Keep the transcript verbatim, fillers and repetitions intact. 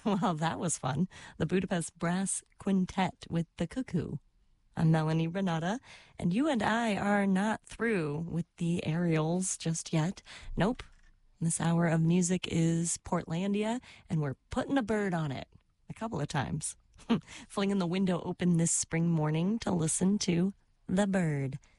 Well, that was fun. The Budapest Brass Quintet with the Cuckoo. I'm Melanie Renata, and you and I are not through with the aerials just yet. Nope. This hour of music is Portlandia, and we're putting a bird on it a couple of times. Flinging the window open this spring morning to listen to The Bird.